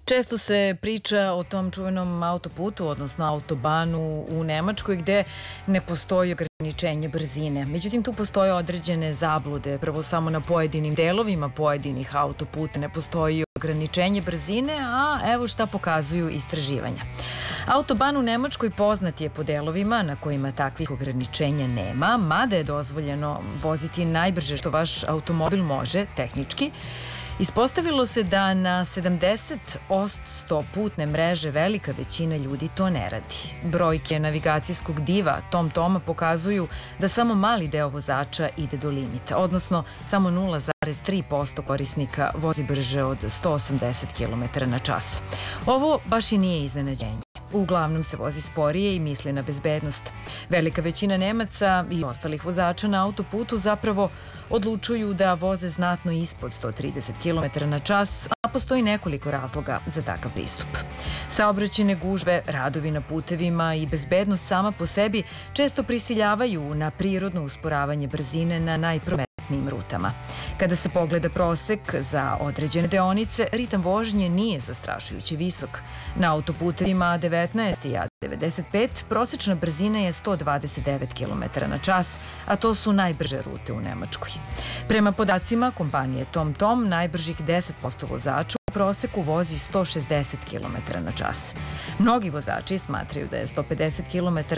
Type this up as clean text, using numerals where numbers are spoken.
Često se priča o tom čuvenom autoputu, odnosno autobanu u Nemačkoj, gde ne postoji ograničenje brzine. Međutim, tu postoje određene zablude. Prvo, samo na pojedinim delovima pojedinih autoputa ne postoji ograničenje brzine, a evo šta pokazuju istraživanja. Autoban u Nemačkoj poznat je po delovima na kojima takvih ograničenja nema, mada je dozvoljeno voziti najbrže što vaš automobil može, tehnički. Ispostavilo se da na 70% putne mreže velika većina ljudi to ne radi. Brojke navigacijskog diva TomToma pokazuju da samo mali deo vozača ide do limita, odnosno samo 0,3% korisnika vozi brže od 180 km na čas. Ovo baš i nije iznenađenje. Uglavnom se vozi sporije i misli na bezbednost. Velika većina Nemaca i ostalih vozača na autoputu zapravo odlučuju da voze znatno ispod 130 km na čas, a postoji nekoliko razloga za takav pristup. Saobraćajne gužve, radovi na putevima i bezbednost sama po sebi često prisiljavaju na prirodno usporavanje brzine na najprometnijim rutama. Kada se pogleda prosek za određene deonice, ritam vožnje nije zastrašujuće visok. Na autoputevima A19 i A95 prosečna brzina je 129 km na čas, a to su najbrže rute u Nemačkoj. Prema podacima kompanije TomTom, najbržih 10% vozača u proseku vozi 160 km na čas. Mnogi vozači smatraju da je 150 km